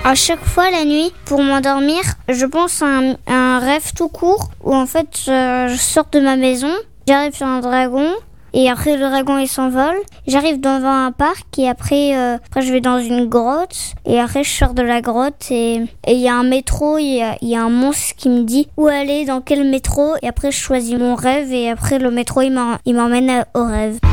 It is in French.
À chaque fois la nuit, pour m'endormir, je pense à un rêve tout court où en fait je sors de ma maison, j'arrive sur un dragon et après le dragon il s'envole. J'arrive devant un parc et après je vais dans une grotte et après je sors de la grotte et il y a un métro, il y a un monstre qui me dit où aller, dans quel métro et après je choisis mon rêve et après le métro il m'emmène au rêve.